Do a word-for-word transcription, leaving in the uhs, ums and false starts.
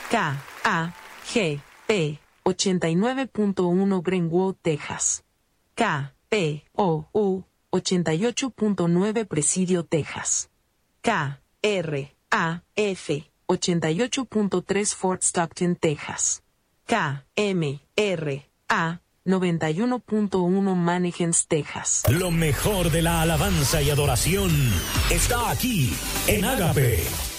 K A G P ochenta y nueve punto uno Greenwood, Texas. K P O U ochenta y ocho punto nueve Presidio, Texas. K R A F ochenta y ocho punto tres Fort Stockton, Texas. K M R A noventa y uno punto uno Mannington, Texas. Lo mejor de la alabanza y adoración está aquí en Ágape.